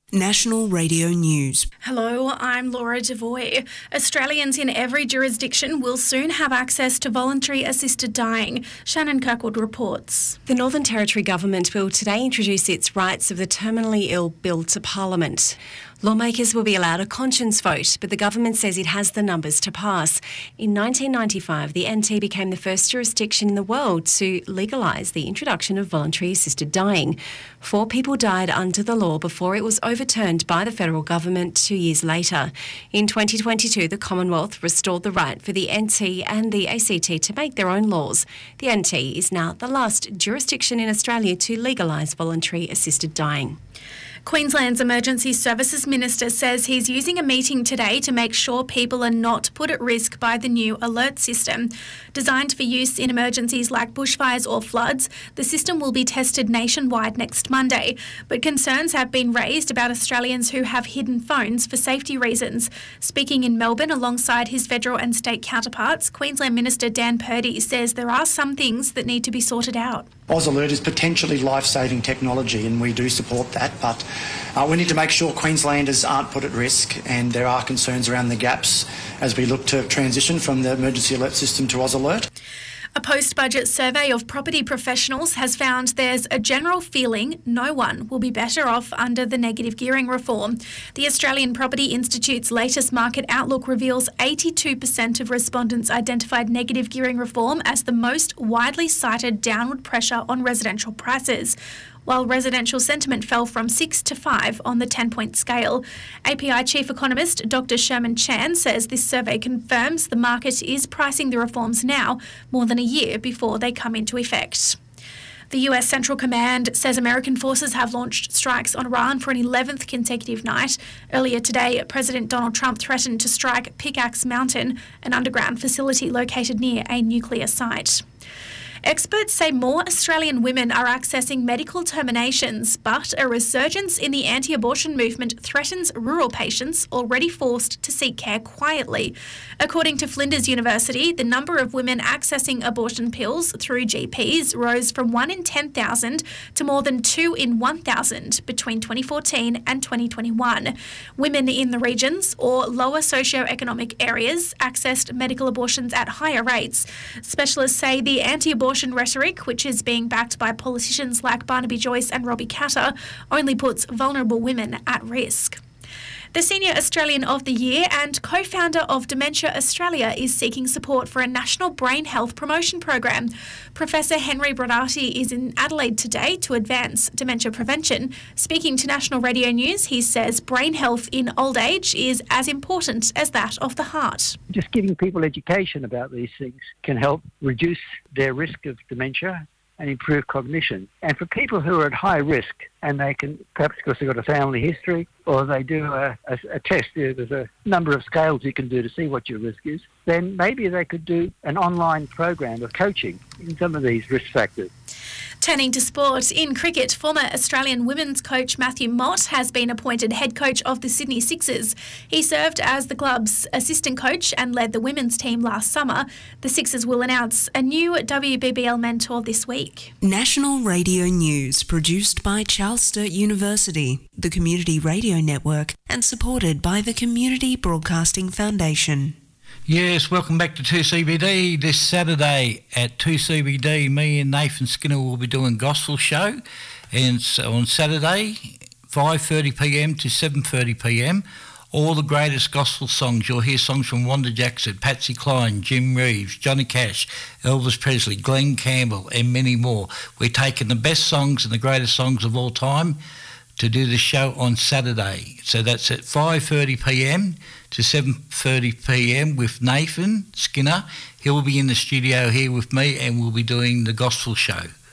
National Radio News. Hello, I'm Laura Devoy. Australians in every jurisdiction will soon have access to voluntary assisted dying. Shannon Kirkwood reports. The Northern Territory Government will today introduce its Rights of the Terminally Ill Bill to Parliament. Lawmakers will be allowed a conscience vote, but the government says it has the numbers to pass. In 1995, the NT became the first jurisdiction in the world to legalise the introduction of voluntary assisted dying. 4 people died under the law before it was overturned by the federal government 2 years later. In 2022, the Commonwealth restored the right for the NT and the ACT to make their own laws. The NT is now the last jurisdiction in Australia to legalise voluntary assisted dying. Queensland's Emergency Services Minister says he's using a meeting today to make sure people are not put at risk by the new alert system. Designed for use in emergencies like bushfires or floods, the system will be tested nationwide next Monday. But concerns have been raised about Australians who have hidden phones for safety reasons. Speaking in Melbourne alongside his federal and state counterparts, Queensland Minister Dan Purdy says there are some things that need to be sorted out. AusAlert is potentially life-saving technology and we do support that, but we need to make sure Queenslanders aren't put at risk, and there are concerns around the gaps as we look to transition from the emergency alert system to AusAlert. A post-budget survey of property professionals has found there's a general feeling no one will be better off under the negative gearing reform. The Australian Property Institute's latest market outlook reveals 82% of respondents identified negative gearing reform as the most widely cited downward pressure on residential prices, while residential sentiment fell from 6 to 5 on the 10-point scale. API Chief Economist Dr. Sherman Chan says this survey confirms the market is pricing the reforms now, more than a year before they come into effect. The US Central Command says American forces have launched strikes on Iran for an 11th consecutive night. Earlier today, President Donald Trump threatened to strike Pickaxe Mountain, an underground facility located near a nuclear site. Experts say more Australian women are accessing medical terminations, but a resurgence in the anti-abortion movement threatens rural patients already forced to seek care quietly. According to Flinders University, the number of women accessing abortion pills through GPs rose from 1 in 10,000 to more than 2 in 1,000 between 2014 and 2021. Women in the regions or lower socioeconomic areas accessed medical abortions at higher rates. Specialists say the anti-abortion rhetoric, which is being backed by politicians like Barnaby Joyce and Robbie Katter, only puts vulnerable women at risk. The Senior Australian of the Year and co-founder of Dementia Australia is seeking support for a national brain health promotion program. Professor Henry Brodati is in Adelaide today to advance dementia prevention. Speaking to National Radio News, he says brain health in old age is as important as that of the heart. Just giving people education about these things can help reduce their risk of dementia and improve cognition. And for people who are at high risk, and they can, perhaps because they've got a family history, or they do a test, there's a number of scales you can do to see what your risk is, then maybe they could do an online program of coaching in some of these risk factors. Turning to sport, in cricket, former Australian women's coach Matthew Mott has been appointed head coach of the Sydney Sixers. He served as the club's assistant coach and led the women's team last summer. The Sixers will announce a new WBBL mentor this week. National Radio News, produced by Charles Sturt University, the Community Radio Network, and supported by the Community Broadcasting Foundation. Yes, welcome back to 2CBD. This Saturday at 2CBD, me and Nathan Skinner will be doing gospel show, and so on Saturday, 5:30pm to 7:30pm, all the greatest gospel songs. You'll hear songs from Wanda Jackson, Patsy Cline, Jim Reeves, Johnny Cash, Elvis Presley, Glenn Campbell, and many more. We're taking the best songs and the greatest songs of all time to do the show on Saturday. So that's at 5:30pm to 7:30pm with Nathan Skinner. He will be in the studio here with me and we'll be doing the gospel show.